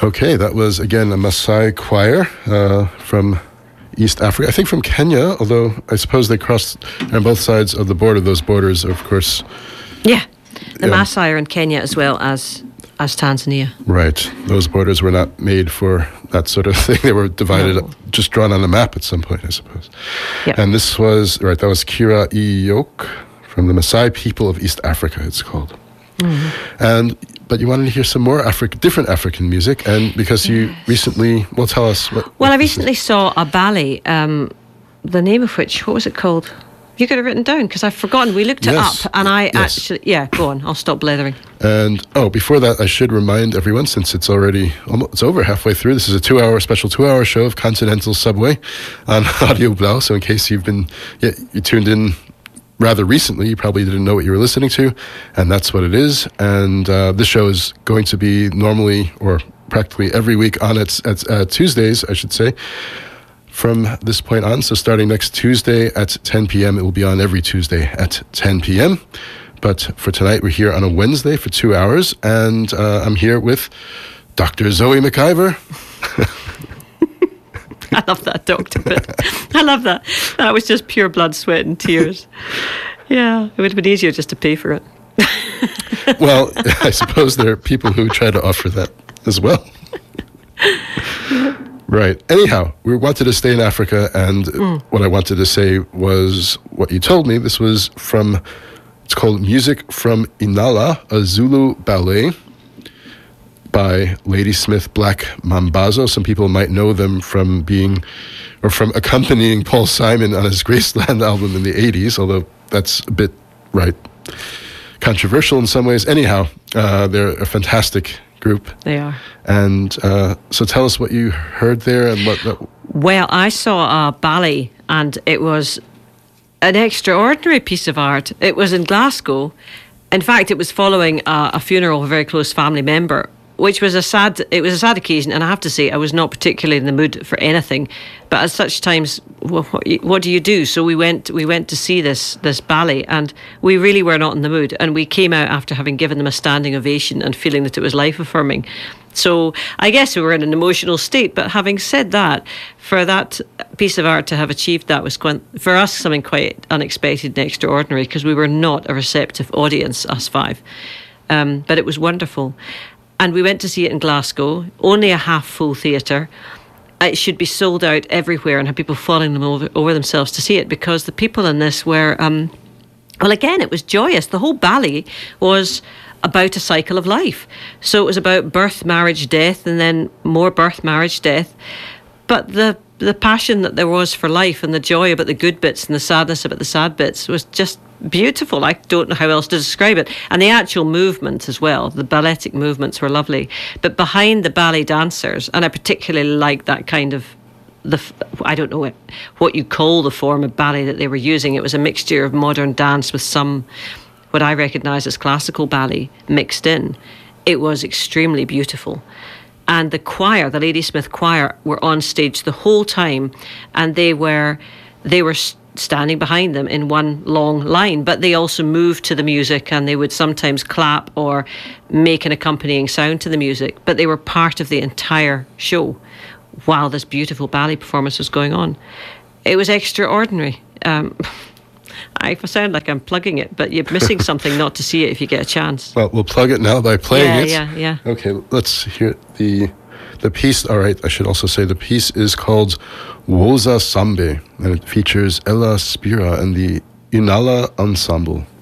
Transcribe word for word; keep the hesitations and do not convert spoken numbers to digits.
Okay, that was, again, a Maasai choir uh, from East Africa. I think from Kenya, although I suppose they crossed on both sides of the border. Those borders, of course. Yeah, the yeah. Maasai are in Kenya as well as as Tanzania. Right. Those borders were not made for that sort of thing. They were divided, No. just drawn on a map at some point, I suppose. Yep. And this was, right, that was Kira Iyok from the Maasai people of East Africa, it's called. Mm-hmm. And but you wanted to hear some more African, different African music, and because you yes. recently, well, tell us what. Well, what I recently is. saw a ballet, um, the name of which, what was it called? You could have written down because I've forgotten. We looked it yes. up, and I yes. actually, yeah, go on. I'll stop blethering. And oh, before that, I should remind everyone, since it's already almost, it's over halfway through. This is a two-hour special, two-hour show of Continental Subway on Audio Blau. So in case you've been, yeah, you tuned in rather recently, you probably didn't know what you were listening to, and that's what it is. And uh, this show is going to be normally, or practically every week on its at uh, Tuesdays, I should say, from this point on. So starting next Tuesday at ten p.m., it will be on every Tuesday at ten p.m. But for tonight, we're here on a Wednesday for two hours, and uh, I'm here with Doctor Zoe McIver. I love that doctor bit. I love that. That was just pure blood, sweat and tears. Yeah, it would have been easier just to pay for it. Well, I suppose there are people who try to offer that as well. Right. Anyhow, we wanted to stay in Africa, and mm. what I wanted to say was what you told me. This was from, it's called Music from Inala, a Zulu ballet by Ladysmith Black Mambazo. Some people might know them from being, or from accompanying Paul Simon on his Graceland album in the eighties, although that's a bit, right, controversial in some ways. Anyhow, uh, they're a fantastic group. They are. And uh, so tell us what you heard there and what... what well, I saw a ballet, and it was an extraordinary piece of art. It was in Glasgow. In fact, it was following a, a funeral of a very close family member, which was a sad, it was a sad occasion, and I have to say, I was not particularly in the mood for anything. But at such times, well, what, what do you do? So we went, we went to see this this ballet, and we really were not in the mood. And we came out after having given them a standing ovation and feeling that it was life affirming. So I guess we were in an emotional state. But having said that, for that piece of art to have achieved that was quite, for us, something quite unexpected and extraordinary, because we were not a receptive audience, us five. Um, but it was wonderful. And we went to see it in Glasgow, only a half-full theatre. It should be sold out everywhere and have people falling them over, over themselves to see it, because the people in this were, um, well, again, it was joyous. The whole ballet was about a cycle of life. So it was about birth, marriage, death, and then more birth, marriage, death. But the the passion that there was for life and the joy about the good bits and the sadness about the sad bits was just beautiful. I don't know how else to describe it. And the actual movement as well, the balletic movements were lovely. But behind the ballet dancers, and I particularly like that kind of, the I don't know what, what you call the form of ballet that they were using. It was a mixture of modern dance with some, what I recognise as classical ballet mixed in. It was extremely beautiful. And the choir, the Ladysmith choir, were on stage the whole time, and they were they were standing behind them in one long line. But they also moved to the music, and they would sometimes clap or make an accompanying sound to the music. But they were part of the entire show while this beautiful ballet performance was going on. It was extraordinary. Um, I sound like I'm plugging it, but you're missing something not to see it if you get a chance. Well, we'll plug it now by playing yeah, it. Yeah, yeah, yeah. Okay, let's hear the the piece. All right, I should also say the piece is called Woza Sambe, and it features Ella Spira and the Inala Ensemble.